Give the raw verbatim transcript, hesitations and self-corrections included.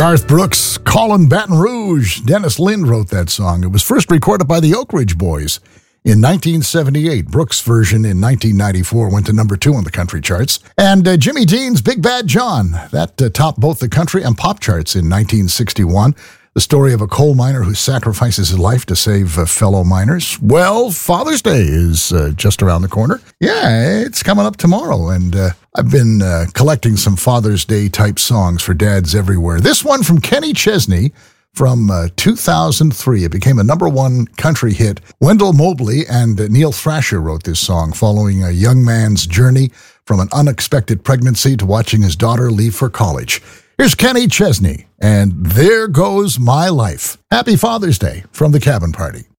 Garth Brooks, Callin' Baton Rouge. Dennis Lind wrote that song. It was first recorded by the Oak Ridge Boys in nineteen seventy-eight. Brooks' version in nineteen ninety-four went to number two on the country charts. And uh, Jimmy Dean's Big Bad John, that uh, topped both the country and pop charts in nineteen sixty-one. The story of a coal miner who sacrifices his life to save uh, fellow miners. Well, Father's Day is uh, just around the corner. Yeah, it's coming up tomorrow, and uh, I've been uh, collecting some Father's Day type songs for dads everywhere. This one from Kenny Chesney from uh, two thousand three. It became a number one country hit. Wendell Mobley and uh, Neil Thrasher wrote this song following a young man's journey from an unexpected pregnancy to watching his daughter leave for college. Here's Kenny Chesney, and There Goes My Life. Happy Father's Day from the Cabin Party.